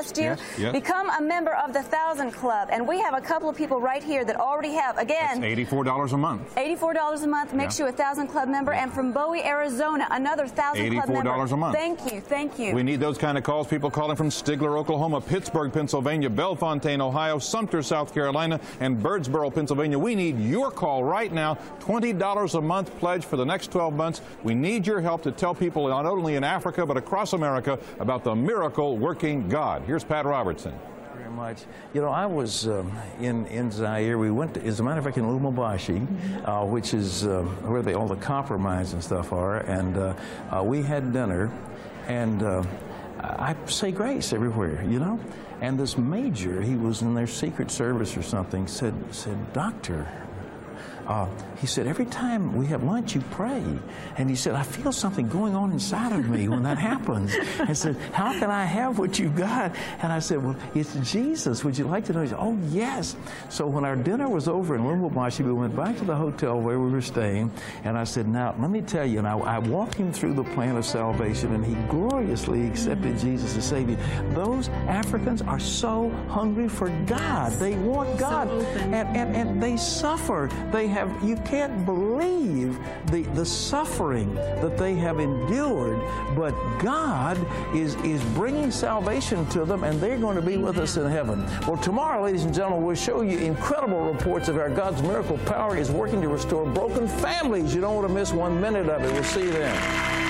you. Yes, yes. Become a member of the 1,000 Club. And we have a couple of people right here that already have, again, that's $84 a month. $84 a month makes you a 1,000 Club member. And from Bowie, Arizona, another 1,000 Club member. $84 a month. Thank you, thank you. We need those kind of calls. People calling from Stigler, Oklahoma, Pittsburgh, Pennsylvania, Bellefontaine, Ohio, Sumter, South Carolina, and Birdsboro, Pennsylvania. We need your call right now. $20 a month pledge for the next 12 months. We need your help to tell people not only in Africa but across America about the miracle working God. Here's Pat Robertson. Very much. You know, I was in Zaire. We went to, as a matter of fact, in Lubumbashi, which is where all the copper mines and stuff are, and we had dinner, and I say grace everywhere, you know. And this major, he was in their Secret Service or something, said, Doctor, he said, every time we have lunch, you pray. And he said, I feel something going on inside of me when that happens. I said, how can I have what you got? And I said, well, it's Jesus. Would you like to know? He said, oh, yes. So when our dinner was over in Lubumbashi, we went back to the hotel where we were staying. And I said, now, let me tell you, and I walked him through the plan of salvation, and he gloriously accepted Jesus as Savior. Those Africans are so hungry for God. They want God. And they suffer. They have, you can't believe the suffering that they have endured, but God is bringing salvation to them, and they're going to be with us in heaven. Well, tomorrow, ladies and gentlemen, we'll show you incredible reports of how God's miracle power is working to restore broken families. You don't want to miss 1 minute of it. We'll see you then.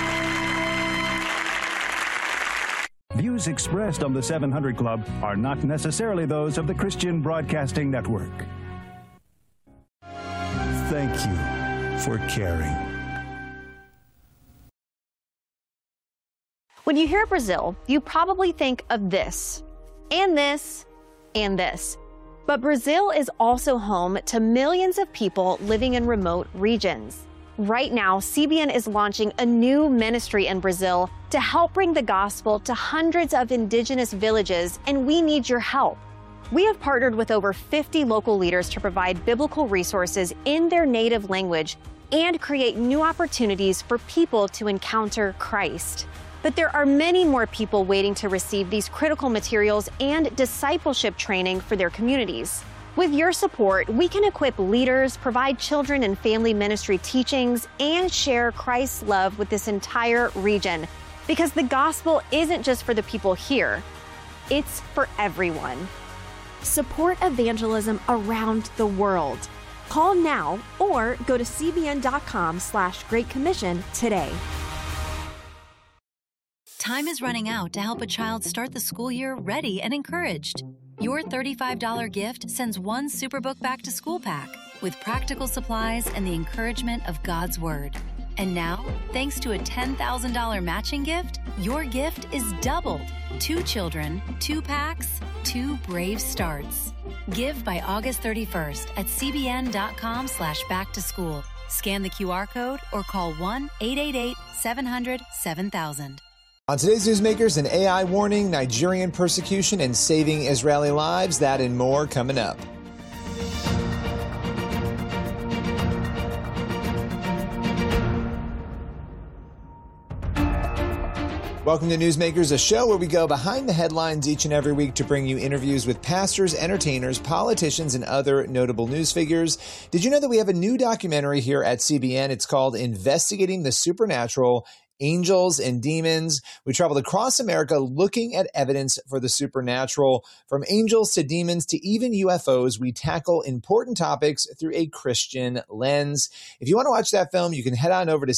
Views expressed on the 700 Club are not necessarily those of the Christian Broadcasting Network. Thank you for caring. When you hear Brazil, you probably think of this, and this, and this. But Brazil is also home to millions of people living in remote regions. Right now, CBN is launching a new ministry in Brazil to help bring the gospel to hundreds of indigenous villages, and we need your help. We have partnered with over 50 local leaders to provide biblical resources in their native language and create new opportunities for people to encounter Christ. But there are many more people waiting to receive these critical materials and discipleship training for their communities. With your support, we can equip leaders, provide children and family ministry teachings, and share Christ's love with this entire region. Because the gospel isn't just for the people here, it's for everyone. Support evangelism around the world. Call now or go to cbn.com/Great Commission today. Time is running out to help a child start the school year ready and encouraged. Your $35 gift sends one Superbook Back to School pack with practical supplies and the encouragement of God's Word. And now, thanks to a $10,000 matching gift, your gift is doubled. 2 children, 2 packs, 2 brave starts. Give by August 31st at cbn.com/backtoschool. Scan the QR code or call 1-888-700-7000. On today's Newsmakers, an AI warning, Nigerian persecution, and saving Israeli lives. That and more coming up. Welcome to Newsmakers, a show where we go behind the headlines each and every week to bring you interviews with pastors, entertainers, politicians, and other notable news figures. Did you know that we have a new documentary here at CBN? It's called Investigating the Supernatural, Angels and Demons. We traveled across America looking at evidence for the supernatural. From angels to demons to even UFOs, we tackle important topics through a Christian lens. If you want to watch that film, you can head on over to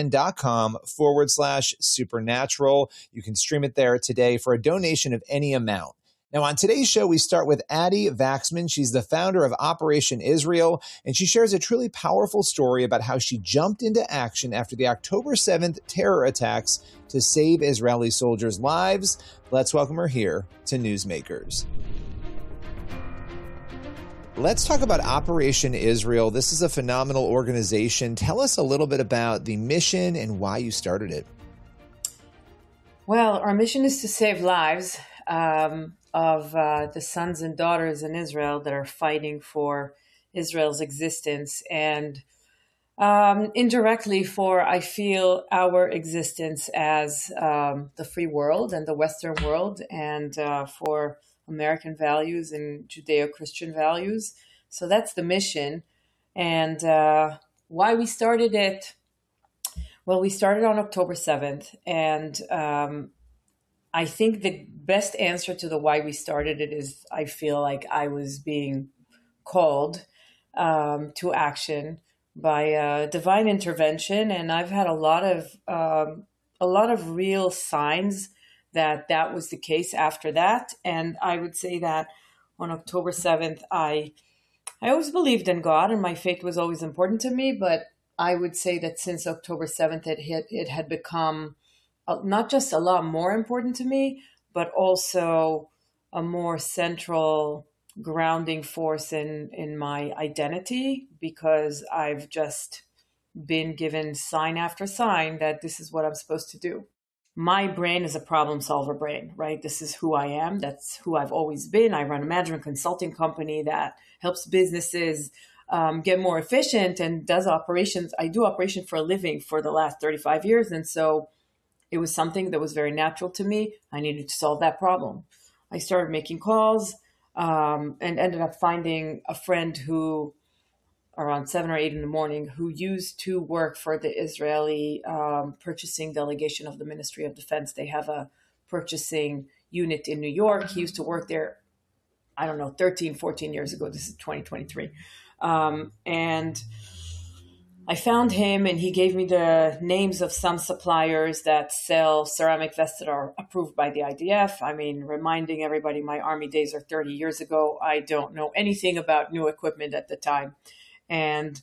cbn.com/supernatural. You can stream it there today for a donation of any amount. Now, on today's show, we start with Addie Vaxman. She's the founder of Operation Israel, and she shares a truly powerful story about how she jumped into action after the October 7th terror attacks to save Israeli soldiers' lives. Let's welcome her here to Newsmakers. Let's talk about Operation Israel. This is a phenomenal organization. Tell us a little bit about the mission and why you started it. Well, our mission is to save lives of the sons and daughters in Israel that are fighting for Israel's existence. And Indirectly for, I feel, our existence as the free world and the Western world, and for American values and Judeo-Christian values. So that's the mission. And why we started it? Well, we started on October 7th. And I think the best answer to the why we started it is I feel like I was being called to action by divine intervention. And I've had a lot of real signs that was the case after that. And I would say that on October 7th, I always believed in God and my faith was always important to me. But I would say that since October 7th, it had become not just a lot more important to me, but also a more central grounding force in my identity, because I've just been given sign after sign that this is what I'm supposed to do. My brain is a problem solver brain, right? This is who I am. That's who I've always been. I run a management consulting company that helps businesses get more efficient and does operations. I do operation for a living for the last 35 years. And so it was something that was very natural to me. I needed to solve that problem. I started making calls and ended up finding a friend who, around 7 or 8 in the morning, who used to work for the Israeli purchasing delegation of the Ministry of Defense. They have a purchasing unit in New York. He used to work there, 13, 14 years ago. This is 2023. And I found him and he gave me the names of some suppliers that sell ceramic vests that are approved by the IDF. I mean, reminding everybody my Army days are 30 years ago. I don't know anything about new equipment at the time. And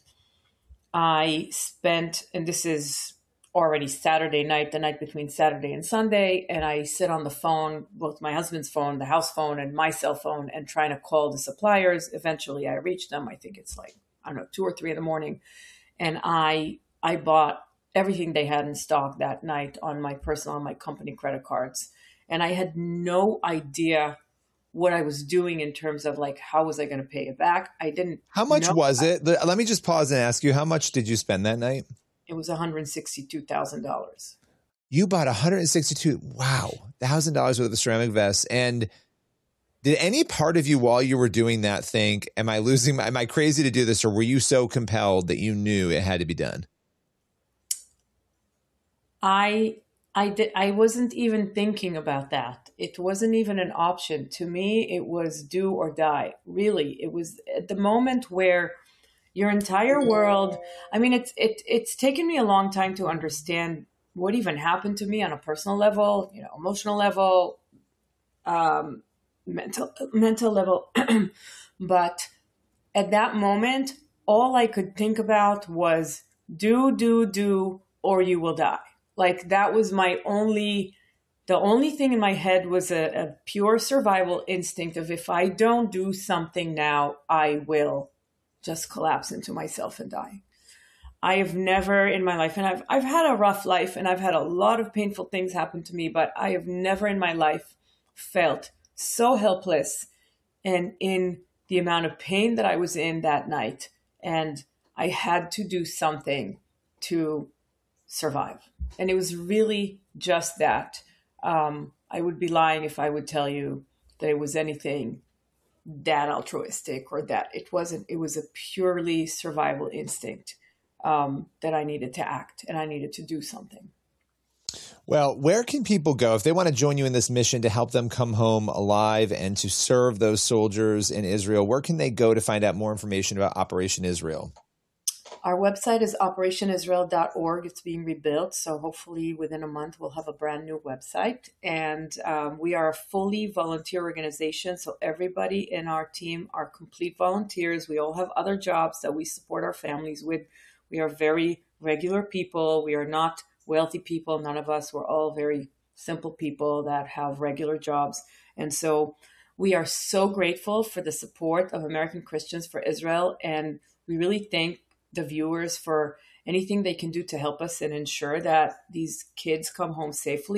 I spent, and this is already Saturday night, the night between Saturday and Sunday, and I sit on the phone, both my husband's phone, the house phone, and my cell phone, and trying to call the suppliers. Eventually I reached them. I think it's 2 or 3 in the morning. And I bought everything they had in stock that night on my personal, on my company credit cards. And I had no idea what I was doing in terms of how was I going to pay it back? I didn't. How much was it? Let me just pause and ask you, how much did you spend that night? It was $162,000. You bought $1,000 worth of ceramic vests. And did any part of you while you were doing that think, am I crazy to do this? Or were you so compelled that you knew it had to be done? I wasn't even thinking about that. It wasn't even an option. To me, it was do or die. Really, it was at the moment where your entire world, I mean, it's taken me a long time to understand what even happened to me on a personal level, emotional level, mental level. But at that moment, all I could think about was do, or you will die. That was the only thing in my head was a pure survival instinct of, if I don't do something now, I will just collapse into myself and die. I have never in my life, and I've had a rough life and I've had a lot of painful things happen to me, but I have never in my life felt so helpless and in the amount of pain that I was in that night. And I had to do something to survive. And it was really just that. I would be lying if I would tell you that it was anything that altruistic or that it wasn't. It was a purely survival instinct that I needed to act and I needed to do something. Well, where can people go if they want to join you in this mission to help them come home alive and to serve those soldiers in Israel? Where can they go to find out more information about Operation Israel? Our website is operationisrael.org. It's being rebuilt, so hopefully within a month we'll have a brand new website. And we are a fully volunteer organization, so everybody in our team are complete volunteers. We all have other jobs that we support our families with. We are very regular people. We are not wealthy people. None of us. We're all very simple people that have regular jobs. And so we are so grateful for the support of American Christians for Israel, and we really thank the viewers for anything they can do to help us and ensure that these kids come home safely.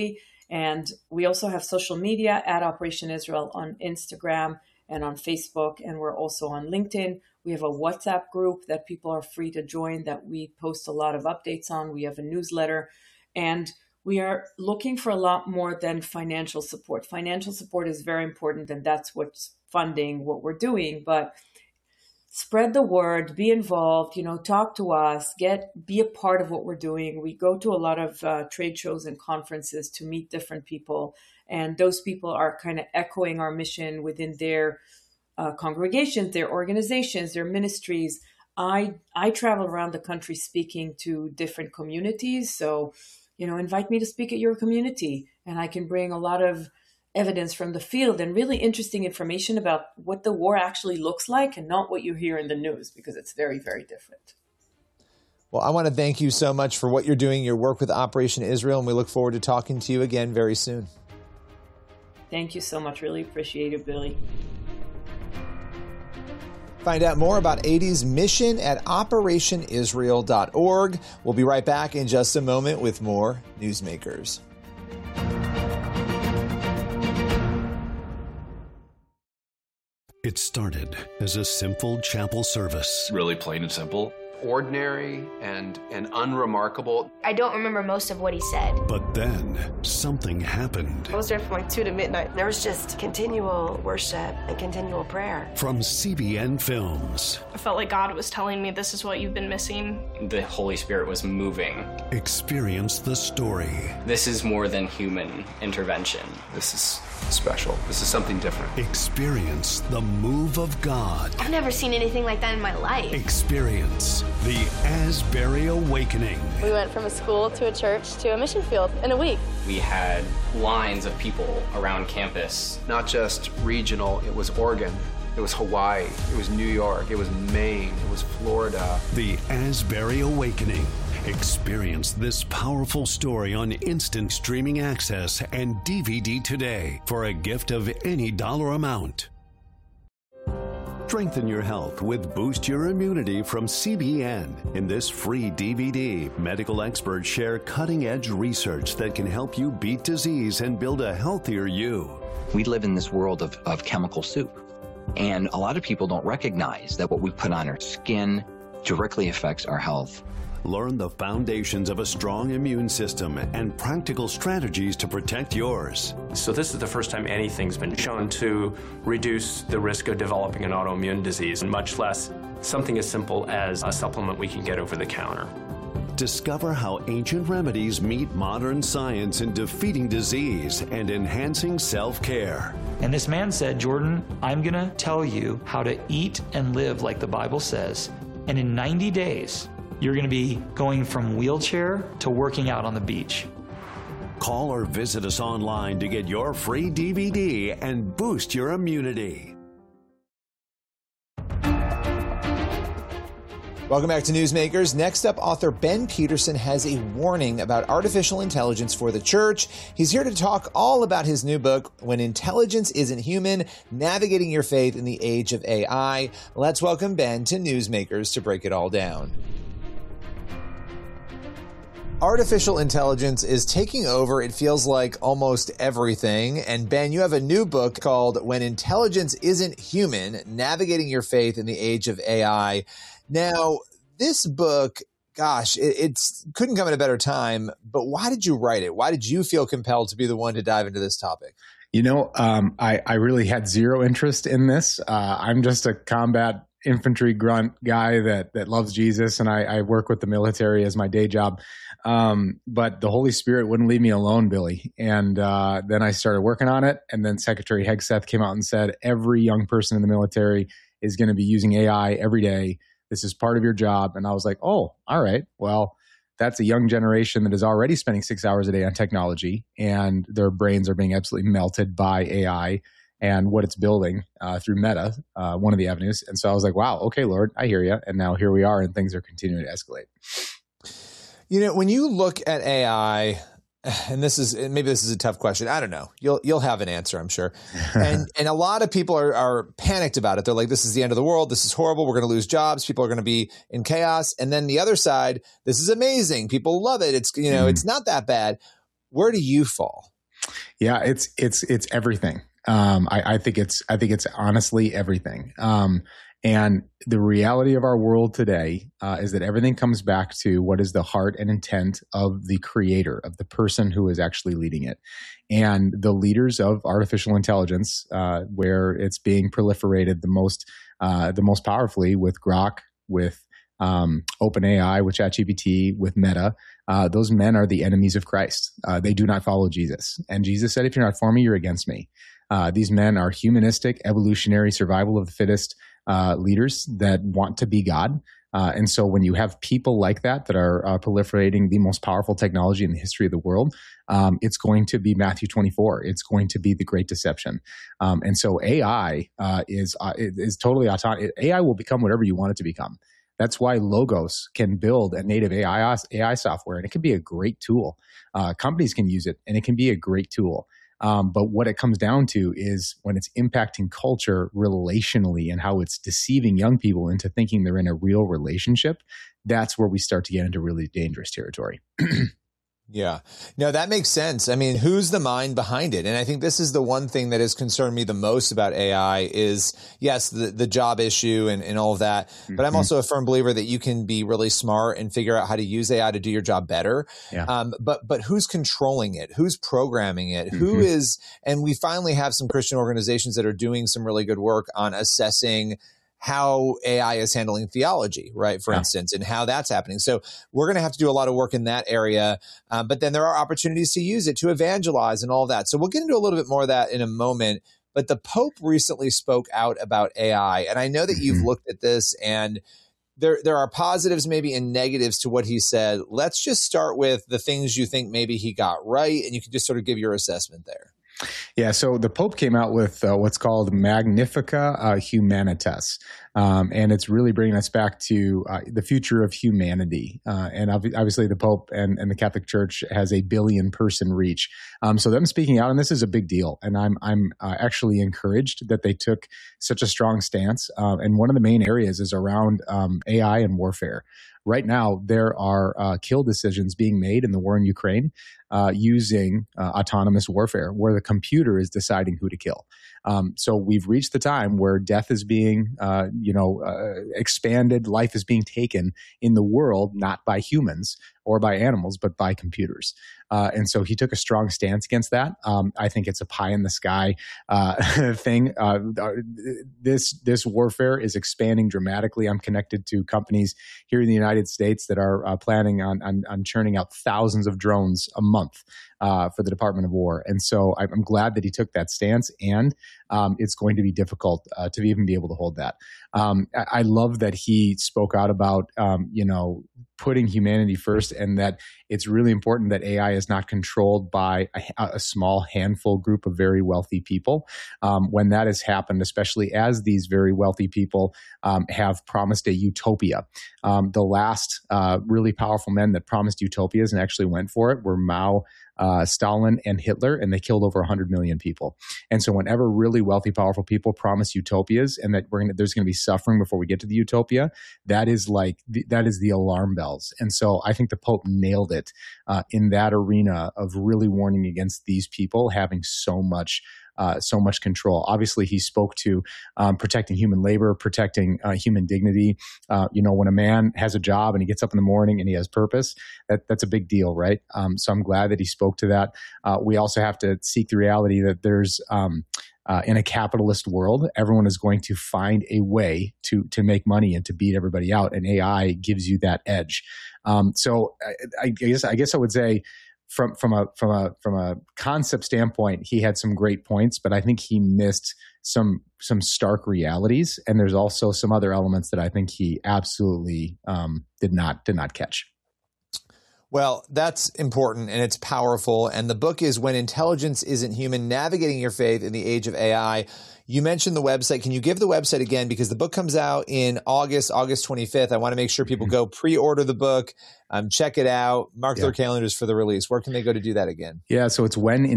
And we also have social media at Operation Israel on Instagram and on Facebook, and we're also on LinkedIn. We have a WhatsApp group that people are free to join that we post a lot of updates on. We have a newsletter, and we are looking for a lot more than financial support. Financial support is very important, and that's what's funding what we're doing. But spread the word, be involved, talk to us, be a part of what we're doing. We go to a lot of trade shows and conferences to meet different people, and those people are kind of echoing our mission within their congregations, their organizations, their ministries. I travel around the country speaking to different communities. So, invite me to speak at your community, and I can bring a lot of evidence from the field and really interesting information about what the war actually looks like and not what you hear in the news, because it's very, very different. Well, I want to thank you so much for what you're doing, your work with Operation Israel, and we look forward to talking to you again very soon. Thank you so much. Really appreciate it, Billy. Find out more about AD's mission at operationisrael.org. We'll be right back in just a moment with more Newsmakers. It started as a simple chapel service. Really plain and simple. Ordinary and unremarkable. I don't remember most of what he said. But then something happened. I was there from like 2 to midnight. There was just continual worship and continual prayer. From CBN Films. I felt like God was telling me this is what you've been missing. The Holy Spirit was moving. Experience the story. This is more than human intervention. This is special. This is something different. Experience the move of God. I've never seen anything like that in my life. Experience the Asbury Awakening. We went from a school to a church to a mission field in a week. We had lines of people around campus. Not just regional, it was Oregon, it was Hawaii, it was New York, it was Maine, it was Florida. The Asbury Awakening. Experience this powerful story on instant streaming access and DVD today for a gift of any dollar amount. Strengthen your health with Boost Your Immunity from CBN. In this free DVD, medical experts share cutting-edge research that can help you beat disease and build a healthier you. We live in this world of chemical soup, and a lot of people don't recognize that what we put on our skin directly affects our health. Learn the foundations of a strong immune system and practical strategies to protect yours. So this is the first time anything's been shown to reduce the risk of developing an autoimmune disease, much less something as simple as a supplement we can get over the counter. Discover how ancient remedies meet modern science in defeating disease and enhancing self-care. And this man said, Jordan, I'm going to tell you how to eat and live like the Bible says. And in 90 days, you're going to be going from wheelchair to working out on the beach. Call or visit us online to get your free DVD and boost your immunity. Welcome back to Newsmakers. Next up, author Ben Peterson has a warning about artificial intelligence for the church. He's here to talk all about his new book, When Intelligence Isn't Human, Navigating Your Faith in the Age of AI. Let's welcome Ben to Newsmakers to break it all down. Artificial intelligence is taking over, it feels like, almost everything. And Ben, you have a new book called When Intelligence Isn't Human, Navigating Your Faith in the Age of AI. Now, this book, gosh, it couldn't come at a better time, but why did you write it? Why did you feel compelled to be the one to dive into this topic? I really had zero interest in this. I'm just a combat infantry grunt guy that loves Jesus, and I work with the military as my day job. But the Holy Spirit wouldn't leave me alone, Billy. And then I started working on it. And then Secretary Hegseth came out and said, every young person in the military is going to be using AI every day. This is part of your job. And I was like, oh, all right. Well, that's a young generation that is already spending 6 hours a day on technology, and their brains are being absolutely melted by AI and what it's building through Meta, one of the avenues. And so I was like, wow, okay, Lord, I hear you. And now here we are, and things are continuing to escalate. When you look at AI, and maybe this is a tough question. I don't know. You'll have an answer, I'm sure. And a lot of people are panicked about it. They're like, this is the end of the world. This is horrible. We're going to lose jobs. People are going to be in chaos. And then the other side, this is amazing. People love it. It's, it's not that bad. Where do you fall? Yeah, it's everything. I think it's honestly everything. And the reality of our world today is that everything comes back to what is the heart and intent of the creator, of the person who is actually leading it. And the leaders of artificial intelligence, where it's being proliferated the most powerfully with Grok, with OpenAI, with ChatGPT, with Meta, those men are the enemies of Christ. They do not follow Jesus. And Jesus said, if you're not for me, you're against me. These men are humanistic, evolutionary, survival of the fittest leaders that want to be God. And so when you have people like that are proliferating the most powerful technology in the history of the world, it's going to be Matthew 24. It's going to be the great deception. And so AI is totally autonomous. AI will become whatever you want it to become. That's why Logos can build a native AI software, and it can be a great tool. Companies can use it, and it can be a great tool. But what it comes down to is when it's impacting culture relationally and how it's deceiving young people into thinking they're in a real relationship, that's where we start to get into really dangerous territory. Yeah, no, that makes sense. I mean, who's the mind behind it? And I think this is the one thing that has concerned me the most about AI is, yes, the job issue and all of that. But I'm also a firm believer that you can be really smart and figure out how to use AI to do your job better. Yeah. But who's controlling it? Who's programming it? Who is, and we finally have some Christian organizations that are doing some really good work on assessing how AI is handling theology, right, for instance, and how that's happening. So we're going to have to do a lot of work in that area. But then there are opportunities to use it to evangelize and all of that. So we'll get into a little bit more of that in a moment. But the Pope recently spoke out about AI. And I know that you've looked at this, and there are positives maybe and negatives to what he said. Let's just start with the things you think maybe he got right, and you can just sort of give your assessment there. Yeah, so the Pope came out with what's called Magnificat Humanitas, and it's really bringing us back to the future of humanity. And obviously the Pope and the Catholic Church has a 1 billion person reach. So them speaking out, and this is a big deal, and I'm actually encouraged that they took such a strong stance. And one of the main areas is around AI and warfare. Right now, there are kill decisions being made in the war in Ukraine using autonomous warfare, where the computer is deciding who to kill. So we've reached the time where death is being, expanded, life is being taken in the world, not by humans or by animals, but by computers. And so he took a strong stance against that. I think it's a pie in the sky thing. This warfare is expanding dramatically. I'm connected to companies here in the United States that are planning on churning out thousands of drones a month for the Department of War. And so I'm glad that he took that stance, and it's going to be difficult to even be able to hold that. I love that he spoke out about, putting humanity first, and that it's really important that AI is not controlled by a small handful group of very wealthy people. When that has happened, especially as these very wealthy people have promised a utopia. The last really powerful men that promised utopias and actually went for it were Mao, Stalin, and Hitler, and they killed over 100 million people. And so whenever really wealthy, powerful people promise utopias and that there's going to be suffering before we get to the utopia, that is the alarm bells. And so I think the Pope nailed it in that arena of really warning against these people having so much control. Obviously, he spoke to protecting human labor, protecting human dignity. When a man has a job and he gets up in the morning and he has purpose, that's a big deal, right? So I'm glad that he spoke to that. We also have to seek the reality that there's in a capitalist world, everyone is going to find a way to make money and to beat everybody out, and AI gives you that edge. So I guess I would say, from a concept standpoint, he had some great points, but I think he missed some stark realities, and there's also some other elements that I think he absolutely did not catch. Well, that's important, and it's powerful. And the book is When Intelligence Isn't Human: Navigating Your Faith in the Age of AI. You mentioned the website. Can you give the website again? Because the book comes out in August 25th. I want to make sure people go pre-order the book, check it out, mark their calendars for the release. Where can they go to do that again? Yeah, so it's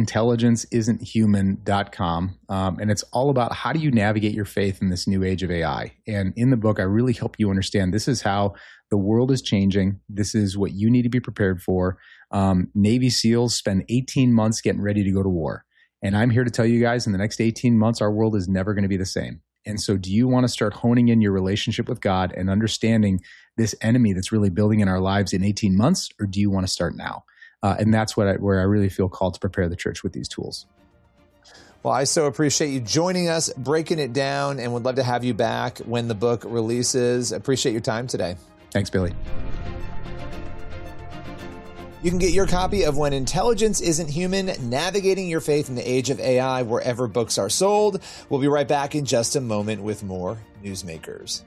whenintelligenceisn'thuman.com. And it's all about how do you navigate your faith in this new age of AI. And in the book, I really help you understand this is how the world is changing. This is what you need to be prepared for. Navy SEALs spend 18 months getting ready to go to war. And I'm here to tell you guys, in the next 18 months, our world is never going to be the same. And so do you want to start honing in your relationship with God and understanding this enemy that's really building in our lives in 18 months, or do you want to start now? And that's where I really feel called to prepare the church with these tools. Well, I so appreciate you joining us, breaking it down, and would love to have you back when the book releases. Appreciate your time today. Thanks, Billy. You can get your copy of When Intelligence Isn't Human, Navigating Your Faith in the Age of AI, wherever books are sold. We'll be right back in just a moment with more Newsmakers.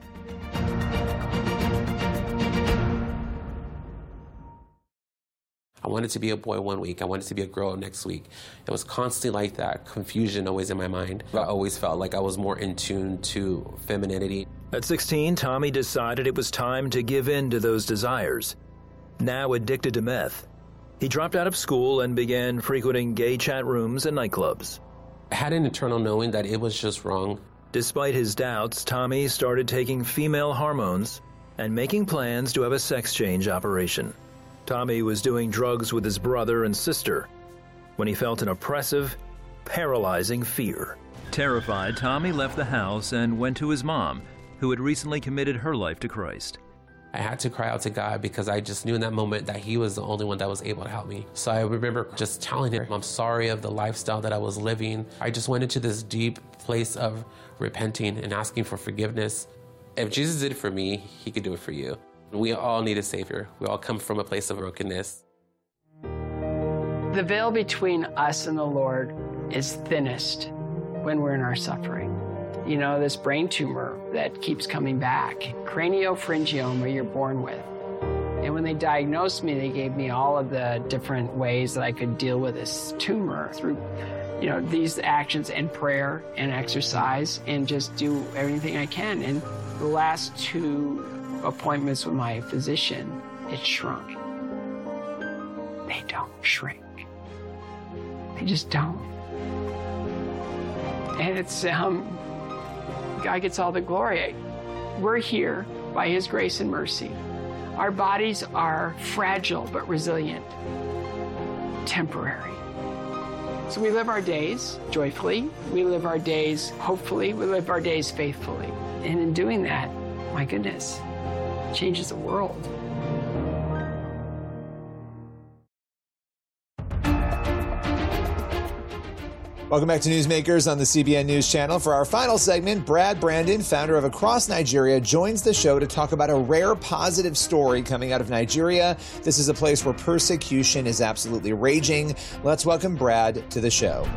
I wanted to be a boy one week. I wanted to be a girl next week. It was constantly like that, confusion always in my mind. I always felt like I was more in tune to femininity. At 16, Tommy decided it was time to give in to those desires. Now addicted to meth, he dropped out of school and began frequenting gay chat rooms and nightclubs. I had an internal knowing that it was just wrong. Despite his doubts, Tommy started taking female hormones and making plans to have a sex change operation. Tommy was doing drugs with his brother and sister when he felt an oppressive, paralyzing fear. Terrified, Tommy left the house and went to his mom, who had recently committed her life to Christ. I had to cry out to God because I just knew in that moment that he was the only one that was able to help me. So I remember just telling him, I'm sorry of the lifestyle that I was living. I just went into this deep place of repenting and asking for forgiveness. If Jesus did it for me, he could do it for you. We all need a savior. We all come from a place of brokenness. The veil between us and the Lord is thinnest when we're in our suffering. You know, this brain tumor that keeps coming back, craniopharyngioma you're born with. And when they diagnosed me, they gave me all of the different ways that I could deal with this tumor through, you know, these actions and prayer and exercise and just do everything I can. And the last 2 appointments with my physician, it shrunk. They don't shrink. They just don't. And it's, God gets all the glory. We're here by his grace and mercy. Our bodies are fragile but resilient, temporary. So we live our days joyfully, we live our days hopefully, we live our days faithfully. And in doing that, my goodness, it changes the world. Welcome back to Newsmakers on the CBN News Channel. For our final segment, Brad Brandon, founder of Across Nigeria, joins the show to talk about a rare positive story coming out of Nigeria. This is a place where persecution is absolutely raging. Let's welcome Brad to the show.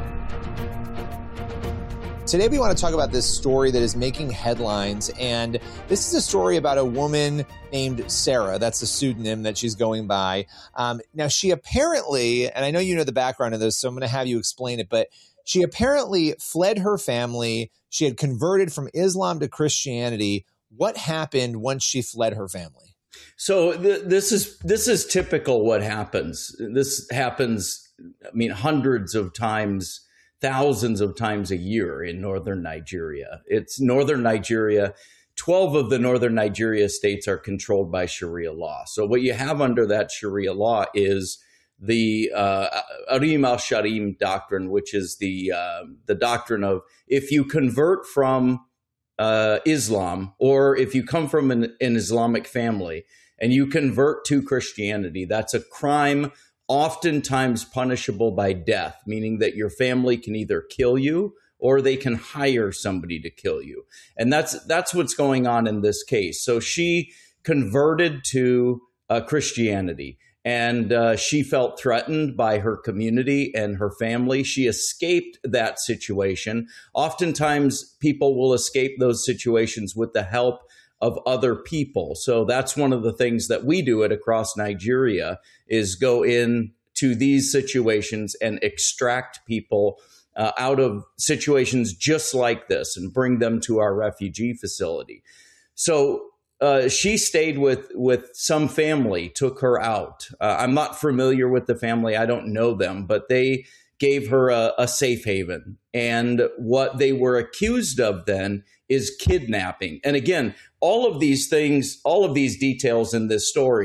Today we want to talk about this story that is making headlines, and this is a story about a woman named Sarah. That's the pseudonym that she's going by. Now, she apparently, and I know you know the background of this, so I'm going to have you explain it, but she apparently fled her family. She had converted from Islam to Christianity. What happened once she fled her family? So this is typical what happens. This happens, I mean, hundreds of times, thousands of times a year in northern Nigeria. It's northern Nigeria. 12 of the northern Nigeria states are controlled by Sharia law. So what you have under that Sharia law is the Arim al-Sharim doctrine, which is the doctrine of if you convert from Islam, or if you come from an Islamic family and you convert to Christianity, that's a crime oftentimes punishable by death, meaning that your family can either kill you or they can hire somebody to kill you. And that's what's going on in this case. So she converted to Christianity, and she felt threatened by her community and her family. She escaped that situation. Oftentimes, people will escape those situations with the help of other people. So that's one of the things that we do at Across Nigeria, is go into these situations and extract people out of situations just like this and bring them to our refugee facility. So she stayed with some family, took her out. I'm not familiar with the family. I don't know them, but they gave her a safe haven. And what they were accused of then is kidnapping. And again, all of these things, all of these details in this story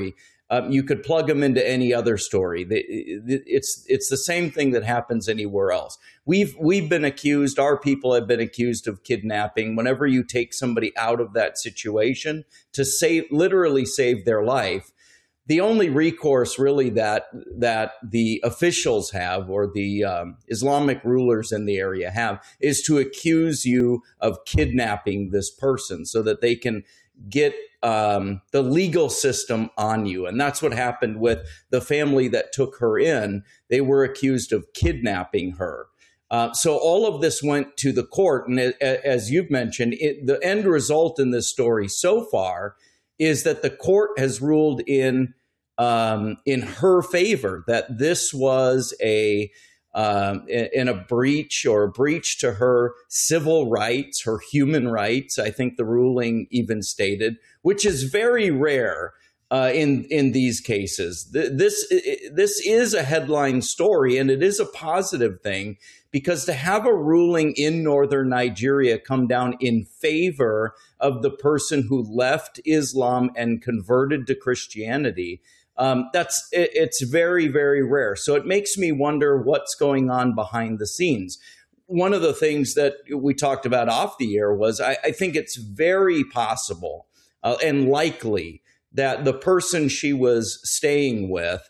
You could plug them into any other story. It's the same thing that happens anywhere else. We've been accused, our people have been accused of kidnapping. Whenever you take somebody out of that situation to literally save their life, the only recourse really that the officials have, or the Islamic rulers in the area have, is to accuse you of kidnapping this person so that they can get the legal system on you. And that's what happened with the family that took her in. They were accused of kidnapping her. So all of this went to the court. And as you've mentioned, the end result in this story so far is that the court has ruled in her favor, that this was in a breach to her civil rights, her human rights. I think the ruling even stated, which is very rare in these cases. This is a headline story, and it is a positive thing, because to have a ruling in northern Nigeria come down in favor of the person who left Islam and converted to Christianity, it's very, very rare. So it makes me wonder what's going on behind the scenes. One of the things that we talked about off the air was I think it's very possible and likely that the person she was staying with,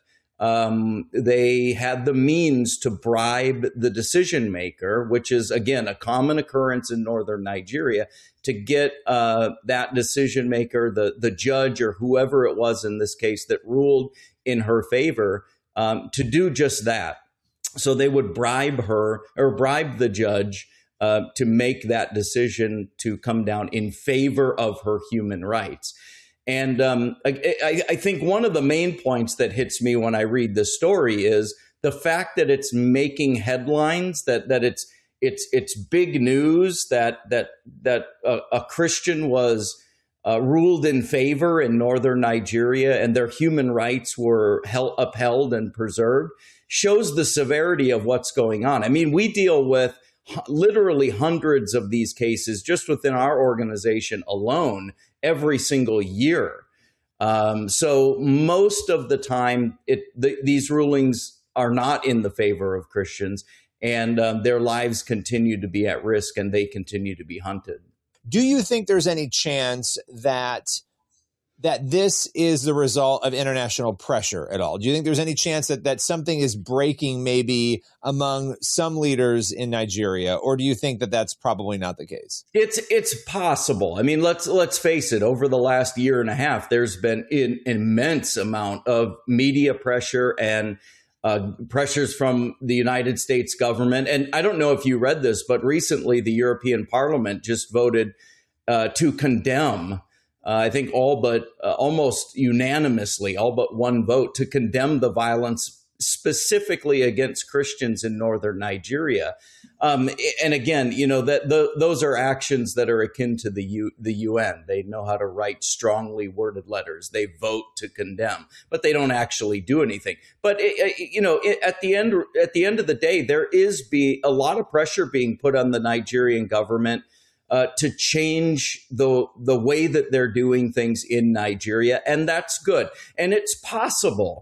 they had the means to bribe the decision maker, which is, again, a common occurrence in northern Nigeria, to get that decision maker, the judge or whoever it was in this case that ruled in her favor, to do just that. So they would bribe her or bribe the judge to make that decision to come down in favor of her human rights. And I think one of the main points that hits me when I read this story is the fact that it's making headlines, that it's big news that a Christian was ruled in favor in northern Nigeria and their human rights were upheld and preserved, shows the severity of what's going on. I mean, we deal with literally hundreds of these cases just within our organization alone every single year. So most of the time, these rulings are not in the favor of Christians, and their lives continue to be at risk and they continue to be hunted. Do you think there's any chance that this is the result of international pressure at all? Do you think there's any chance that something is breaking maybe among some leaders in Nigeria, or do you think that that's probably not the case? It's possible. I mean, let's face it. Over the last year and a half, there's been an immense amount of media pressure and pressures from the United States government. And I don't know if you read this, but recently the European Parliament just voted to condemn, I think almost unanimously, all but one vote, to condemn the violence specifically against Christians in northern Nigeria. And again, those are actions that are akin to the UN. They know how to write strongly worded letters. They vote to condemn, but they don't actually do anything. But at the end of the day, there is a lot of pressure being put on the Nigerian government to change the way that they're doing things in Nigeria, and that's good. And it's possible.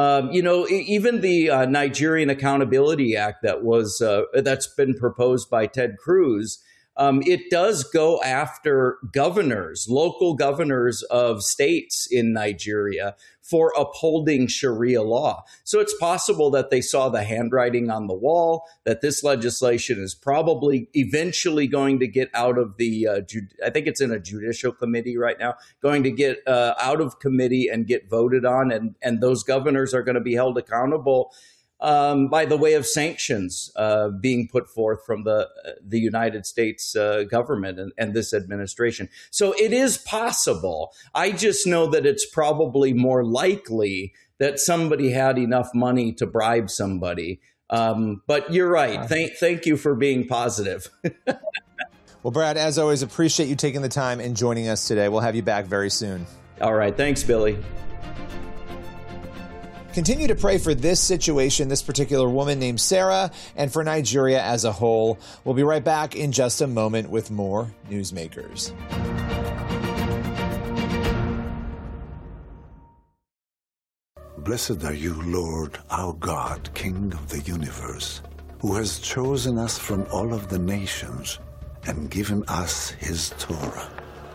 Even the Nigerian Accountability Act that's been proposed by Ted Cruz, it does go after local governors of states in Nigeria for upholding Sharia law. So it's possible that they saw the handwriting on the wall, that this legislation is probably eventually going to get out of I think it's in a judicial committee right now, going to get out of committee and get voted on. And those governors are going to be held accountable by the way of sanctions being put forth from the United States government and this administration. So it is possible. I just know that it's probably more likely that somebody had enough money to bribe somebody. But you're right. Thank you for being positive. Well, Brad, as always, appreciate you taking the time and joining us today. We'll have you back very soon. All right. Thanks, Billy. Continue to pray for this situation, this particular woman named Sarah, and for Nigeria as a whole. We'll be right back in just a moment with more Newsmakers. Blessed are you, Lord, our God, King of the universe, who has chosen us from all of the nations and given us his Torah.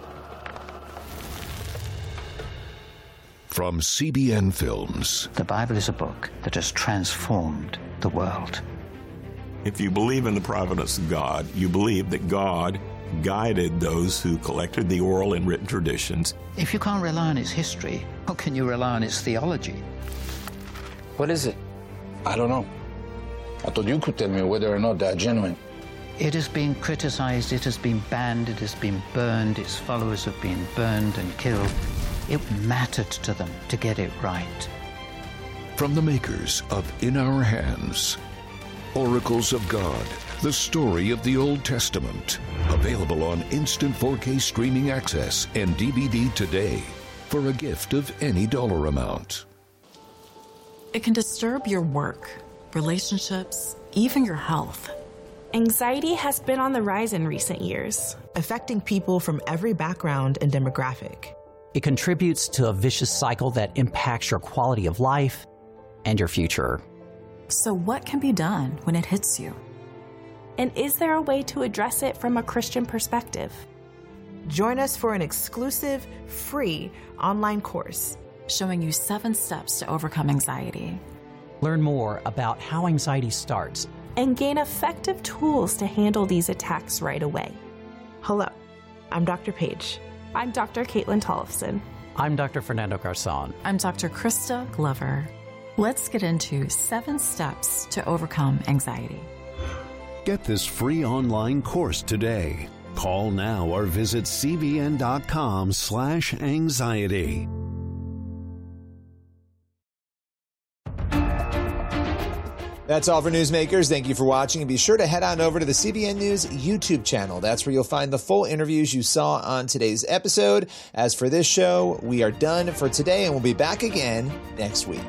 From CBN Films. The Bible is a book that has transformed the world. If you believe in the providence of God, you believe that God guided those who collected the oral and written traditions. If you can't rely on its history, how can you rely on its theology? What is it? I don't know. I thought you could tell me whether or not they're genuine. It has been criticized, it has been banned, it has been burned, its followers have been burned and killed. It mattered to them to get it right. From the makers of In Our Hands, Oracles of God, the story of the Old Testament. Available on instant 4K streaming access and DVD today for a gift of any dollar amount. It can disturb your work, relationships, even your health. Anxiety has been on the rise in recent years, affecting people from every background and demographic. It contributes to a vicious cycle that impacts your quality of life and your future. So what can be done when it hits you? And is there a way to address it from a Christian perspective? Join us for an exclusive, free online course showing you 7 steps to overcome anxiety. Learn more about how anxiety starts and gain effective tools to handle these attacks right away. Hello, I'm Dr. Paige. I'm Dr. Caitlin Tollefson. I'm Dr. Fernando Garzon. I'm Dr. Krista Glover. Let's get into 7 steps to overcome anxiety. Get this free online course today. Call now or visit cbn.com/anxiety. That's all for Newsmakers. Thank you for watching, and be sure to head on over to the CBN News YouTube channel. That's where you'll find the full interviews you saw on today's episode. As for this show, we are done for today, and we'll be back again next week.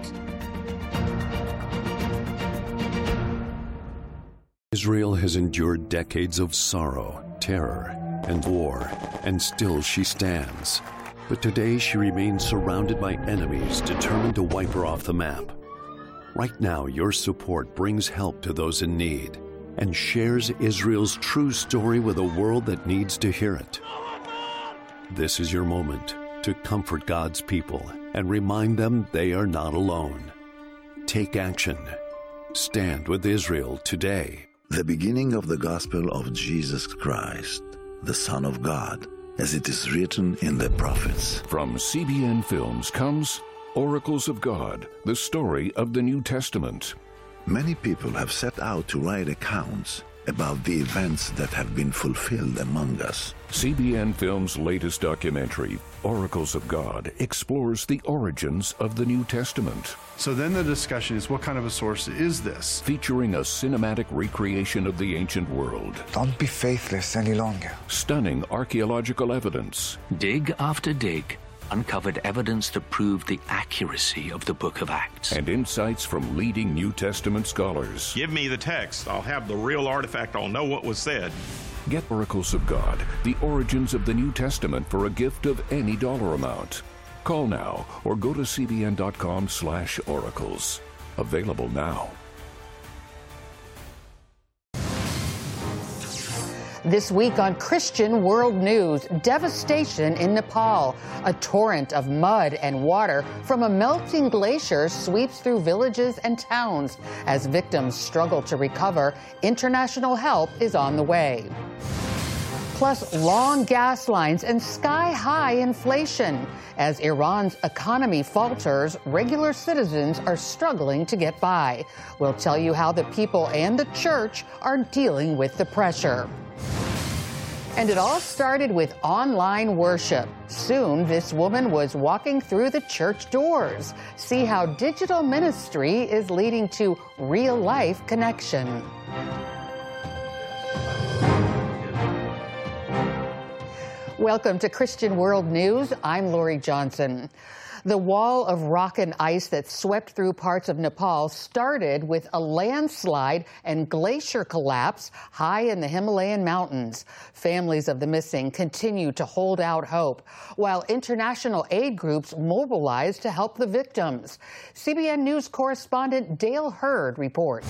Israel has endured decades of sorrow, terror, and war, and still she stands. But today she remains surrounded by enemies determined to wipe her off the map. Right now, your support brings help to those in need and shares Israel's true story with a world that needs to hear it. This is your moment to comfort God's people and remind them they are not alone. Take action. Stand with Israel today. The beginning of the gospel of Jesus Christ, the Son of God, as it is written in the prophets. From CBN Films comes Oracles of God, the story of the New Testament. Many people have set out to write accounts about the events that have been fulfilled among us. CBN Films' latest documentary, Oracles of God, explores the origins of the New Testament. So then the discussion is, what kind of a source is this? Featuring a cinematic recreation of the ancient world. Don't be faithless any longer. Stunning archaeological evidence. Dig after dig uncovered evidence that proved the accuracy of the Book of Acts. And insights from leading New Testament scholars. Give me the text. I'll have the real artifact. I'll know what was said. Get Oracles of God, the origins of the New Testament for a gift of any dollar amount. Call now or go to cbn.com/oracles. Available now. This week on Christian World News, devastation in Nepal. A torrent of mud and water from a melting glacier sweeps through villages and towns. As victims struggle to recover, international help is on the way. Plus, long gas lines and sky-high inflation. As Iran's economy falters, regular citizens are struggling to get by. We'll tell you how the people and the church are dealing with the pressure. And it all started with online worship. Soon, this woman was walking through the church doors. See how digital ministry is leading to real-life connection. Welcome to Christian World News. I'm Lori Johnson. The wall of rock and ice that swept through parts of Nepal started with a landslide and glacier collapse high in the Himalayan mountains. Families of the missing continue to hold out hope, while international aid groups mobilize to help the victims. CBN News correspondent Dale Hurd reports.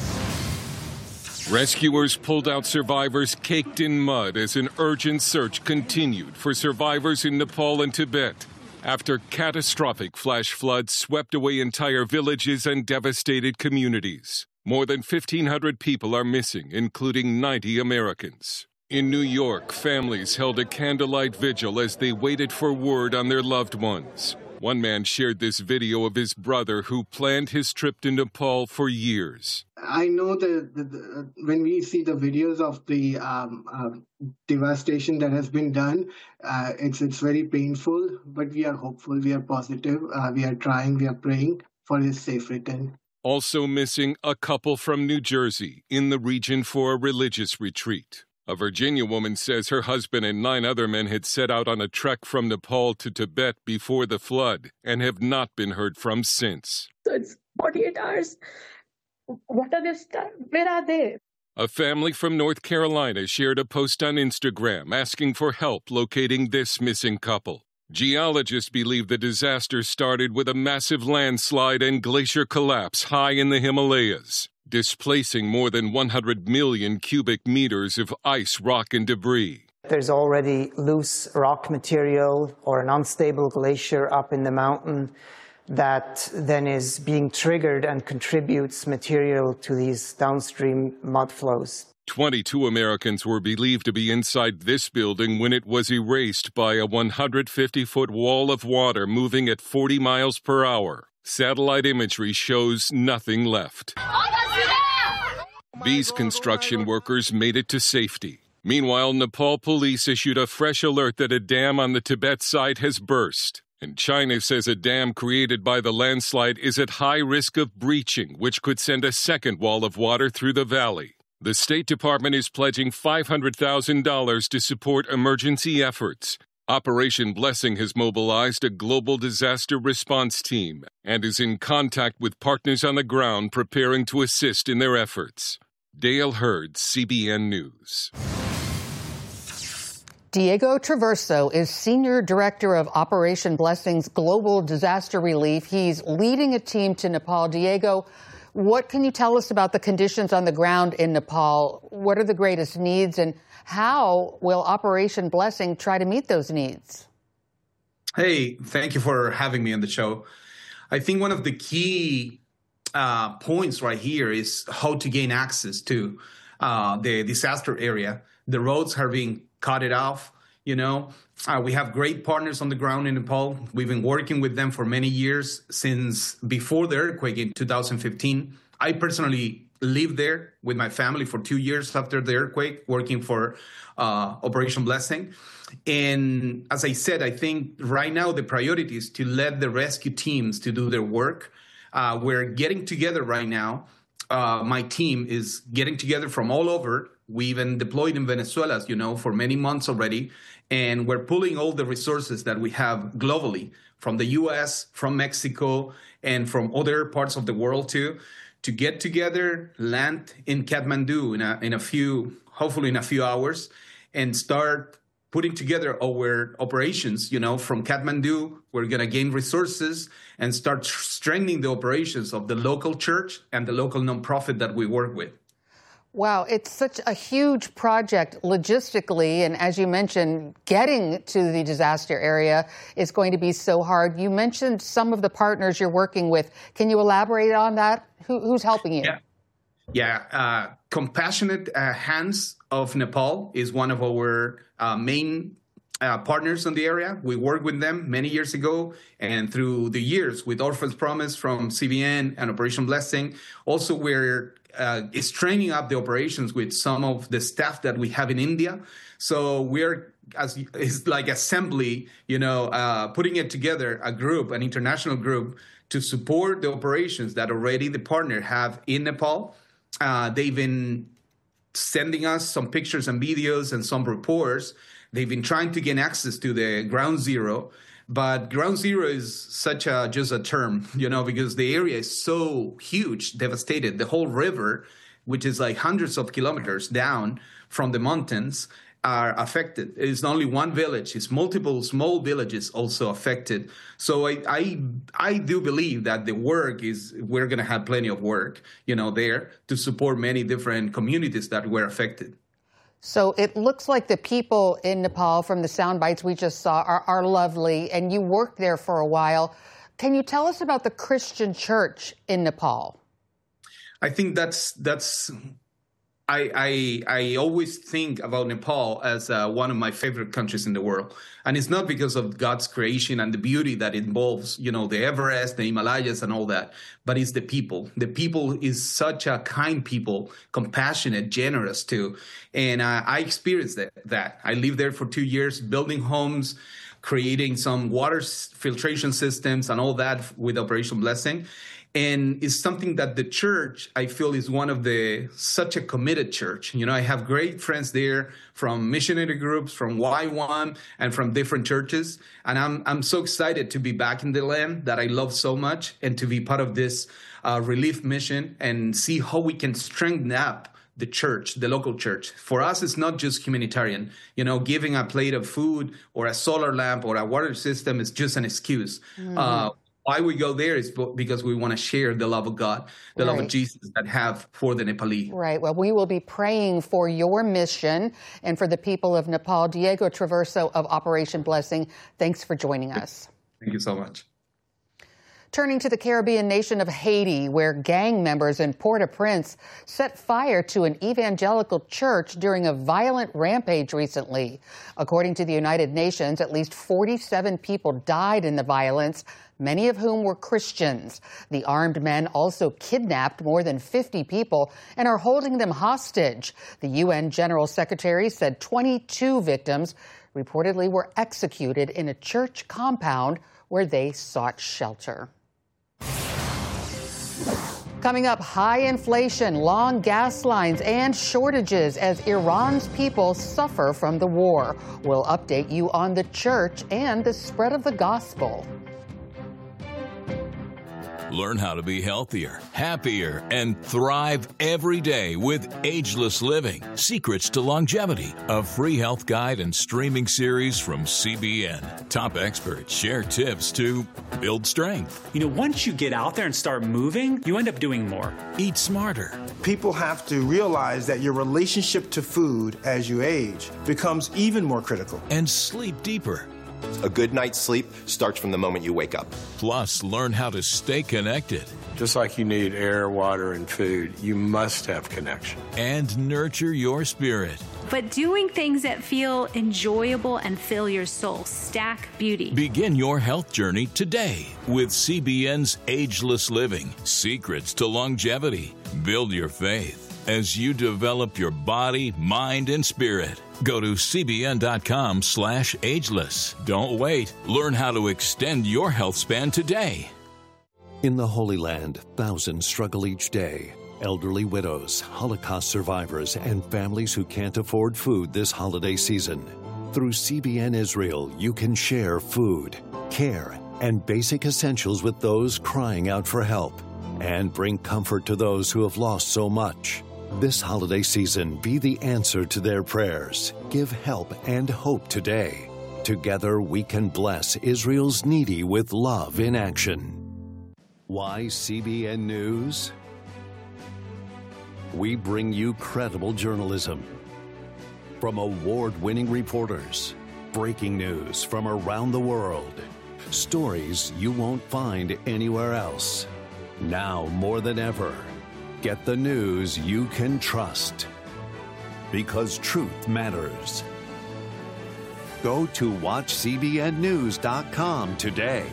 Rescuers pulled out survivors caked in mud as an urgent search continued for survivors in Nepal and Tibet after catastrophic flash floods swept away entire villages and devastated communities. More than 1,500 people are missing, including 90 Americans. In New York, families held a candlelight vigil as they waited for word on their loved ones. One man shared this video of his brother who planned his trip to Nepal for years. I know that when we see the videos of the devastation that has been done, it's very painful, but we are hopeful, we are positive, we are trying, we are praying for his safe return. Also missing, a couple from New Jersey in the region for a religious retreat. A Virginia woman says her husband and 9 other men had set out on a trek from Nepal to Tibet before the flood and have not been heard from since. So it's 48 hours. What are they? Where are they? A family from North Carolina shared a post on Instagram asking for help locating this missing couple. Geologists believe the disaster started with a massive landslide and glacier collapse high in the Himalayas, displacing more than 100 million cubic meters of ice, rock, and debris. There's already loose rock material or an unstable glacier up in the mountain that then is being triggered and contributes material to these downstream mud flows. 22 Americans were believed to be inside this building when it was erased by a 150-foot wall of water moving at 40 miles per hour. Satellite imagery shows nothing left. These construction workers made it to safety. Meanwhile, Nepal police issued a fresh alert that a dam on the Tibet side has burst. And China says a dam created by the landslide is at high risk of breaching, which could send a second wall of water through the valley. The State Department is pledging $500,000 to support emergency efforts. Operation Blessing has mobilized a global disaster response team and is in contact with partners on the ground preparing to assist in their efforts. Dale Hurd, CBN News. Diego Traverso is Senior Director of Operation Blessing's Global Disaster Relief. He's leading a team to Nepal. Diego, what can you tell us about the conditions on the ground in Nepal? What are the greatest needs, and how will Operation Blessing try to meet those needs? Hey, thank you for having me on the show. I think one of the key points right here is how to gain access to the disaster area. The roads are being cut off. We have great partners on the ground in Nepal. We've been working with them for many years, since before the earthquake in 2015. I personally lived there with my family for 2 years after the earthquake, working for Operation Blessing. And as I said, I think right now the priority is to let the rescue teams to do their work. We're getting together right now. My team is getting together from all over. We even deployed in Venezuela, as you know, for many months already. And we're pulling all the resources that we have globally from the U.S., from Mexico, and from other parts of the world too, to get together, land in Kathmandu hopefully in a few hours, and start putting together our operations. From Kathmandu, we're going to gain resources and start strengthening the operations of the local church and the local nonprofit that we work with. Wow, it's such a huge project logistically, and as you mentioned, getting to the disaster area is going to be so hard. You mentioned some of the partners you're working with. Can you elaborate on that? Who's helping you? Yeah. Compassionate Hands of Nepal is one of our main partners in the area. We worked with them many years ago, and through the years with Orphan's Promise from CBN and Operation Blessing. Also, we're training up the operations with some of the staff that we have in India. So it's like assembly, putting it together, an international group to support the operations that already the partner have in Nepal. They've been sending us some pictures and videos and some reports. They've been trying to gain access to the ground zero. But ground zero is such just a term, because the area is so huge, devastated. The whole river, which is like hundreds of kilometers down from the mountains, are affected. It's not only one village, it's multiple small villages also affected. So I do believe that the work we're going to have plenty of work, there to support many different communities that were affected. So it looks like the people in Nepal, from the sound bites we just saw, are lovely, and you worked there for a while. Can you tell us about the Christian church in Nepal? I think I always think about Nepal as one of my favorite countries in the world. And it's not because of God's creation and the beauty that involves, the Everest, the Himalayas and all that, but it's the people. The people is such a kind people, compassionate, generous too. And I experienced that. I lived there for 2 years, building homes, creating some water filtration systems and all that with Operation Blessing. And it's something that the church, I feel, is such a committed church. I have great friends there from missionary groups, from Y1, and from different churches. And I'm so excited to be back in the land that I love so much and to be part of this relief mission and see how we can strengthen up the church, the local church. For us, it's not just humanitarian. Giving a plate of food or a solar lamp or a water system is just an excuse. Mm-hmm. Why we go there is because we want to share the love of God, the love of Jesus that have for the Nepali. Right. Well, we will be praying for your mission and for the people of Nepal. Diego Traverso of Operation Blessing, thanks for joining us. Thank you so much. Turning to the Caribbean nation of Haiti, where gang members in Port-au-Prince set fire to an evangelical church during a violent rampage recently. According to the United Nations, at least 47 people died in the violence, many of whom were Christians. The armed men also kidnapped more than 50 people and are holding them hostage. The UN General Secretary said 22 victims reportedly were executed in a church compound where they sought shelter. Coming up, high inflation, long gas lines, and shortages as Iran's people suffer from the war. We'll update you on the church and the spread of the gospel. Learn how to be healthier, happier, and thrive every day with Ageless Living, Secrets to Longevity, a free health guide and streaming series from CBN. Top experts share tips to build strength. Once you get out there and start moving, you end up doing more. Eat smarter. People have to realize that your relationship to food as you age becomes even more critical. And sleep deeper. A good night's sleep starts from the moment you wake up. Plus, learn how to stay connected. Just like you need air, water, and food, you must have connection. And nurture your spirit. But doing things that feel enjoyable and fill your soul. Stack Beauty. Begin your health journey today with CBN's Ageless Living, Secrets to Longevity. Build your faith as you develop your body, mind, and spirit. Go to cbn.com/ageless. Don't wait. Learn how to extend your health span today. In the Holy Land, thousands struggle each day. Elderly widows, Holocaust survivors, and families who can't afford food this holiday season. Through CBN Israel, you can share food, care, and basic essentials with those crying out for help, and bring comfort to those who have lost so much. This holiday season, be the answer to their prayers. Give help and hope today. Together, we can bless Israel's needy with love in action. Why CBN News? We bring you credible journalism from award-winning reporters, breaking news from around the world, stories you won't find anywhere else. Now more than ever, get the news you can trust. Because truth matters. Go to watchcbnnews.com today.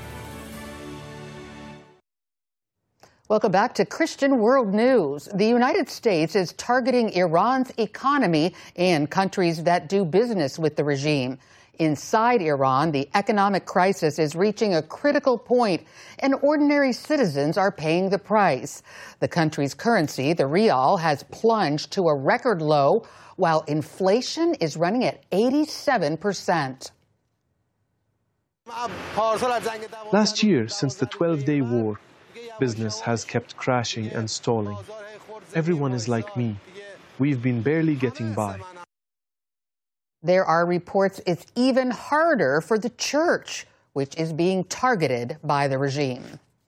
Welcome back to Christian World News. The United States is targeting Iran's economy and countries that do business with the regime. Inside Iran, the economic crisis is reaching a critical point, and ordinary citizens are paying the price. The country's currency, the rial, has plunged to a record low, while inflation is running at 87%. Last year, since the 12-day war, business has kept crashing and stalling. Everyone is like me. We've been barely getting by. There are reports it's even harder for the church, which is being targeted by the regime.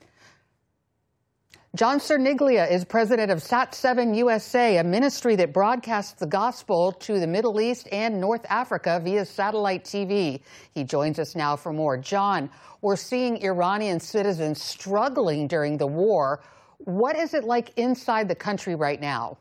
John Cerniglia is president of Sat7 USA, a ministry that broadcasts the gospel to the Middle East and North Africa via satellite TV. He joins us now for more. John, we're seeing Iranian citizens struggling during the war. What is it like inside the country right now?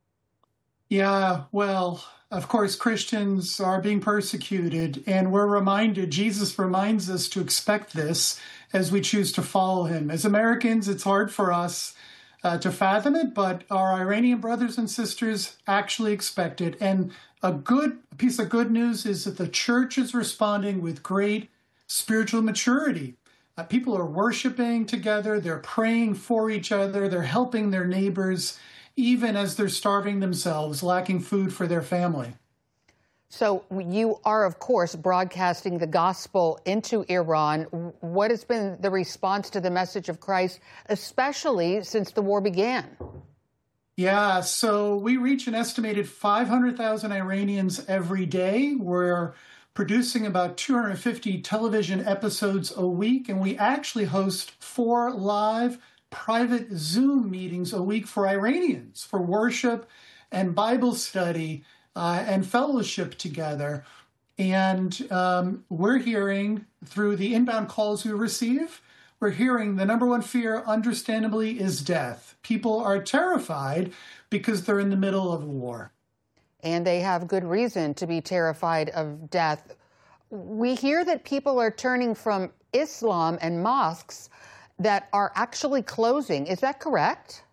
Yeah, well, of course, Christians are being persecuted, and we're reminded, Jesus reminds us to expect this as we choose to follow him. As Americans, it's hard for us to fathom it, but our Iranian brothers and sisters actually expect it. And a good piece of good news is that the church is responding with great spiritual maturity. People are worshiping together, they're praying for each other, they're helping their neighbors, even as they're starving themselves, lacking food for their family. So you are, of course, broadcasting the gospel into Iran. What has been the response to the message of Christ, especially since the war began? Yeah, so we reach an estimated 500,000 Iranians every day. We're producing about 250 television episodes a week, and we actually host 4 live private Zoom meetings a week for Iranians for worship and Bible study and fellowship together. And we're hearing through the inbound calls we receive, we're hearing the number one fear, understandably, is death. People are terrified because they're in the middle of war. And they have good reason to be terrified of death. We hear that people are turning from Islam and mosques that are actually closing. Is that correct?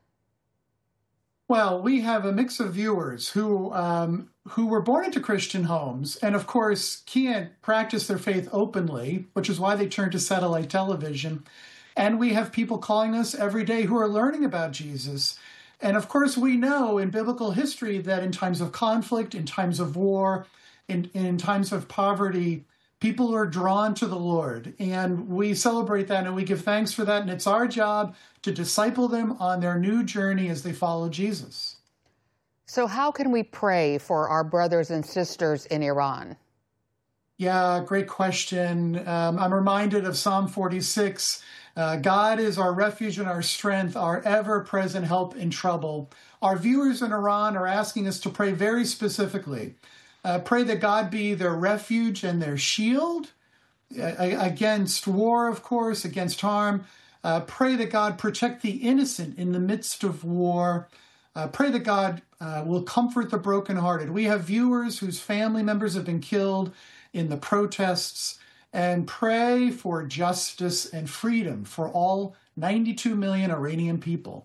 Well, we have a mix of viewers who were born into Christian homes and, of course, can't practice their faith openly, which is why they turn to satellite television. And we have people calling us every day who are learning about Jesus. And, of course, we know in biblical history that in times of conflict, in times of war, in times of poverty, people are drawn to the Lord. And we celebrate that and we give thanks for that. And it's our job to disciple them on their new journey as they follow Jesus. So how can we pray for our brothers and sisters in Iran? Yeah, great question. I'm reminded of Psalm 46. God is our refuge and our strength, our ever-present help in trouble. Our viewers in Iran are asking us to pray very specifically. Pray that God be their refuge and their shield against war, of course, against harm. Pray that God protect the innocent in the midst of war. Pray that God will comfort the brokenhearted. We have viewers whose family members have been killed in the protests. And pray for justice and freedom for all 92 million Iranian people.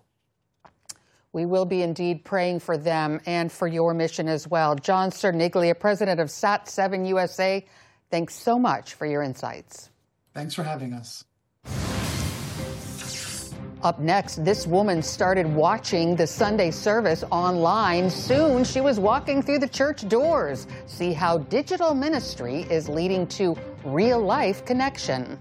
We will be indeed praying for them and for your mission as well. John Cerniglia, president of Sat7 USA, thanks so much for your insights. Thanks for having us. Up next, this woman started watching the Sunday service online. Soon, she was walking through the church doors. See how digital ministry is leading to real-life connection.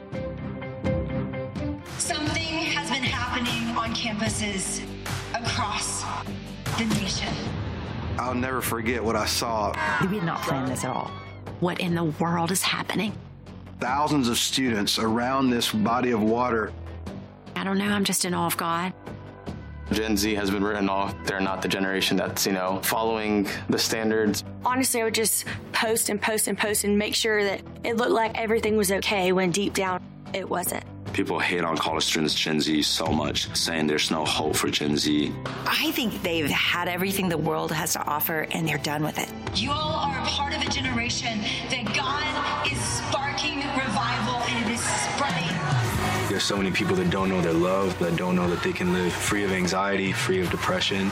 Something has been happening on campuses across the nation. I'll never forget what I saw. We did not plan this at all. What in the world is happening? Thousands of students around this body of water. I don't know, I'm just in awe of God. Gen Z has been written off. They're not the generation that's, following the standards. Honestly, I would just post and post and post and make sure that it looked like everything was okay when deep down it wasn't. People hate on college students, Gen Z, so much, saying there's no hope for Gen Z. I think they've had everything the world has to offer and they're done with it. You all are a part of a generation that God is sparking revival and it is spreading. There's so many people that don't know their love, that don't know that they can live free of anxiety, free of depression.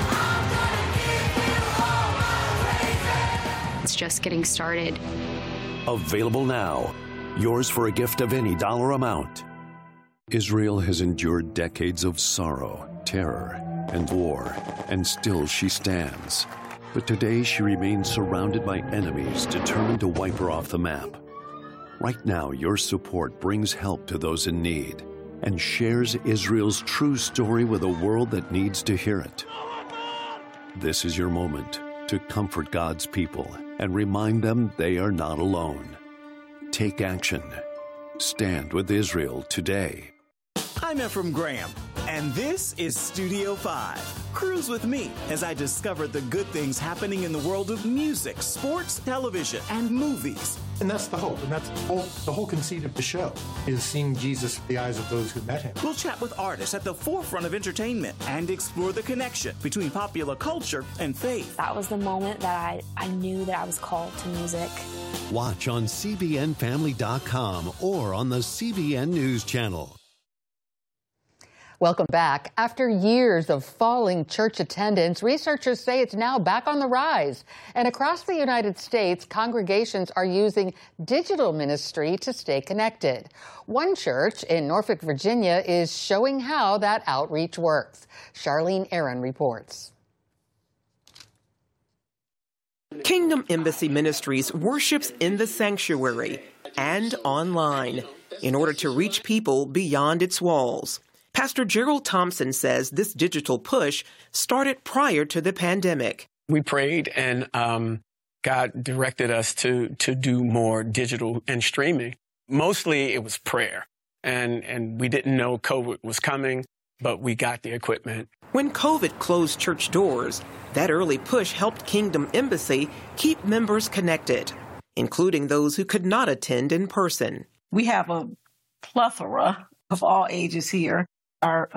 It's just getting started. Available now. Yours for a gift of any dollar amount. Israel has endured decades of sorrow, terror, and war, and still she stands. But today she remains surrounded by enemies determined to wipe her off the map. Right now, your support brings help to those in need and shares Israel's true story with a world that needs to hear it. This is your moment to comfort God's people and remind them they are not alone. Take action. Stand with Israel today. I'm Ephraim Graham, and this is Studio 5. Cruise with me as I discover the good things happening in the world of music, sports, television, and movies. And that's the hope, and that's the whole conceit of the show, is seeing Jesus through the eyes of those who met him. We'll chat with artists at the forefront of entertainment and explore the connection between popular culture and faith. That was the moment that I knew that I was called to music. Watch on CBNFamily.com or on the CBN News Channel. Welcome back. After years of falling church attendance, researchers say it's now back on the rise. And across the United States, congregations are using digital ministry to stay connected. One church in Norfolk, Virginia, is showing how that outreach works. Charlene Aaron reports. Kingdom Embassy Ministries worships in the sanctuary and online in order to reach people beyond its walls. Pastor Gerald Thompson says this digital push started prior to the pandemic. We prayed and God directed us to do more digital and streaming. Mostly it was prayer. And we didn't know COVID was coming, but we got the equipment. When COVID closed church doors, that early push helped Kingdom Embassy keep members connected, including those who could not attend in person. We have a plethora of all ages here. Our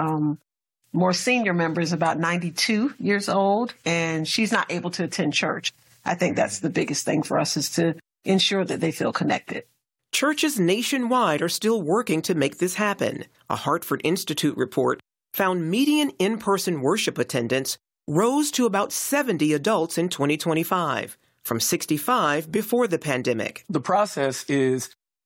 more senior member is about 92 years old, and she's not able to attend church. I think that's the biggest thing for us, is to ensure that they feel connected. Churches nationwide are still working to make this happen. A Hartford Institute report found median in-person worship attendance rose to about 70 adults in 2025, from 65 before the pandemic. The process is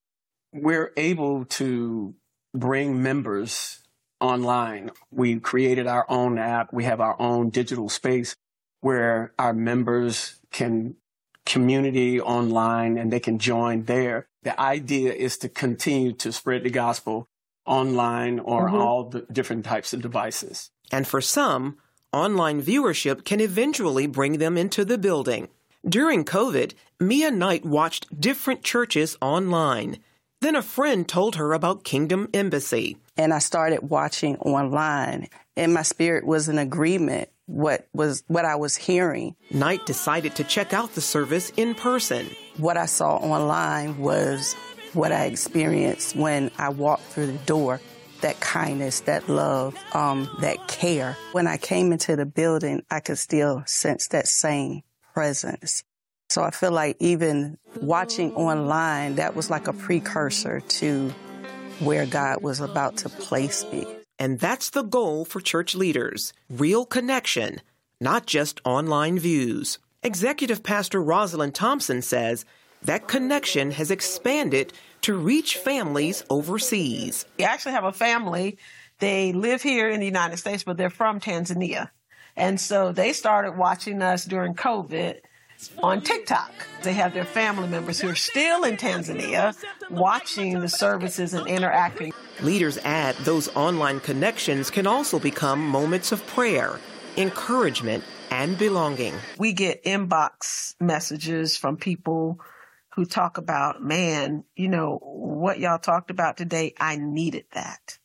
we're able to bring members online. We created our own app. We have our own digital space where our members can community online and they can join there. The idea is to continue to spread the gospel online or all the different types of devices. And for some, online viewership can eventually bring them into the building. During COVID, Mia Knight watched different churches online. Then a friend told her about Kingdom Embassy. And I started watching online, and my spirit was in agreement what I was hearing. Knight decided to check out the service in person. What I saw online was what I experienced when I walked through the door. That kindness, that love, that care. When I came into the building, I could still sense that same presence. So I feel like even watching online, that was like a precursor to where God was about to place me. And that's the goal for church leaders, real connection, not just online views. Executive Pastor Rosalind Thompson says that connection has expanded to reach families overseas. We actually have a family. They live here in the United States, but they're from Tanzania. And so they started watching us during COVID on TikTok. They have their family members who are still in Tanzania watching the services and interacting. Leaders add those online connections can also become moments of prayer, encouragement, and belonging. We get inbox messages from people who talk about, man, you know, what y'all talked about today, I needed that.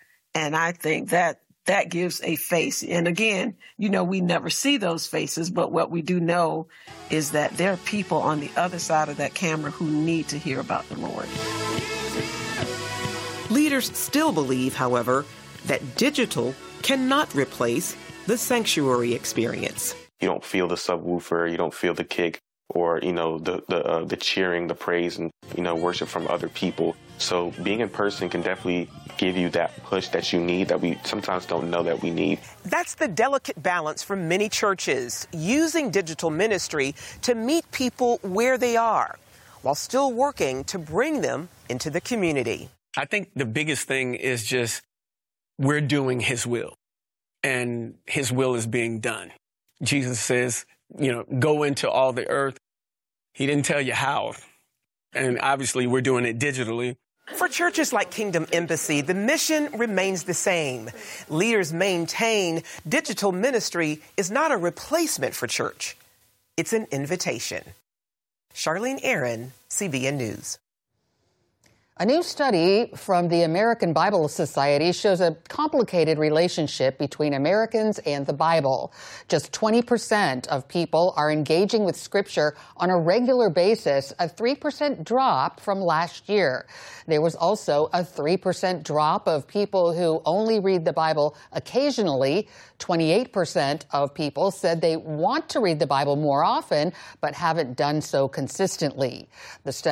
And I think that gives a face. And again, you know, we never see those faces, but what we do know is that there are people on the other side of that camera who need to hear about the Lord. Leaders still believe, however, that digital cannot replace the sanctuary experience. You don't feel the subwoofer, you don't feel the kick, or, you know, the cheering, the praise, and, you know, worship from other people. So being in person can definitely give you that push that you need, that we sometimes don't know that we need. That's the delicate balance for many churches, using digital ministry to meet people where they are, while still working to bring them into the community. I think the biggest thing is just we're doing His will, and His will is being done. Jesus says, you know, go into all the earth. He didn't tell you how. And obviously, we're doing it digitally. For churches like Kingdom Embassy, the mission remains the same. Leaders maintain digital ministry is not a replacement for church. It's an invitation. Charlene Aaron, CBN News. A new study from the American Bible Society shows a complicated relationship between Americans and the Bible. Just 20% of people are engaging with Scripture on a regular basis, a 3% drop from last year. There was also a 3% drop of people who only read the Bible occasionally. 28% of people said they want to read the Bible more often, but haven't done so consistently. The study